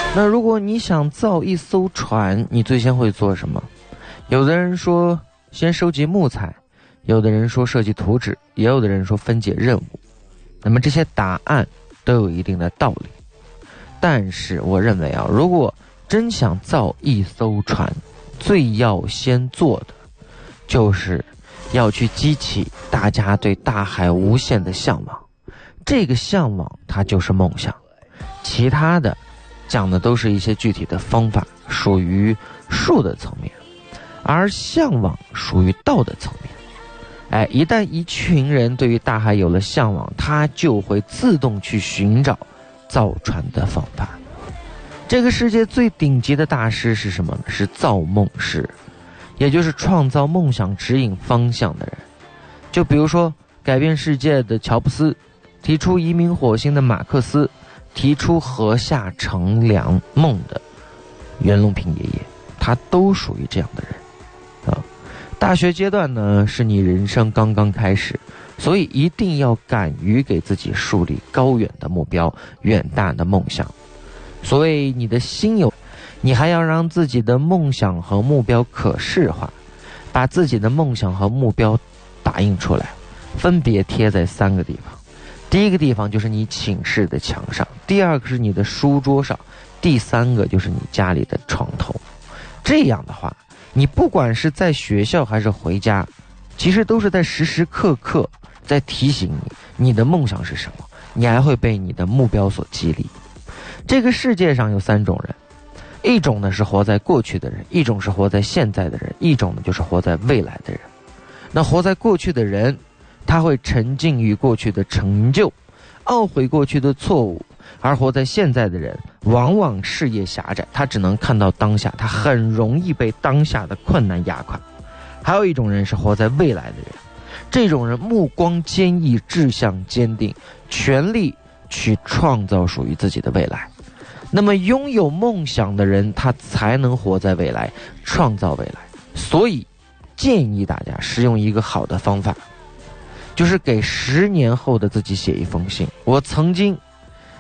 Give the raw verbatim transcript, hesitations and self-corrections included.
那如果你想造一艘船，你最先会做什么？有的人说先收集木材，有的人说设计图纸，也有的人说分解任务。那么这些答案都有一定的道理，但是我认为啊，如果真想造一艘船，最要先做的就是要去激起大家对大海无限的向往。这个向往它就是梦想，其他的讲的都是一些具体的方法，属于术的层面，而向往属于道的层面。哎，一旦一群人对于大海有了向往，他就会自动去寻找造船的方法。这个世界最顶级的大师是什么呢？是造梦师，也就是创造梦想指引方向的人。就比如说改变世界的乔布斯，提出移民火星的马克思，提出河下乘凉梦的袁隆平爷爷，他都属于这样的人啊。大学阶段呢，是你人生刚刚开始，所以一定要敢于给自己树立高远的目标，远大的梦想。所谓你的心有，你还要让自己的梦想和目标可视化，把自己的梦想和目标打印出来，分别贴在三个地方。第一个地方就是你寝室的墙上，第二个是你的书桌上，第三个就是你家里的床头。这样的话，你不管是在学校还是回家，其实都是在时时刻刻在提醒你你的梦想是什么，你还会被你的目标所激励。这个世界上有三种人，一种呢是活在过去的人，一种是活在现在的人，一种呢就是活在未来的人。那活在过去的人，他会沉浸于过去的成就，懊悔过去的错误，而活在现在的人往往视野狭窄，他只能看到当下，他很容易被当下的困难压垮。还有一种人是活在未来的人，这种人目光坚毅，志向坚定，全力去创造属于自己的未来。那么拥有梦想的人，他才能活在未来，创造未来。所以建议大家使用一个好的方法，就是给十年后的自己写一封信。我曾经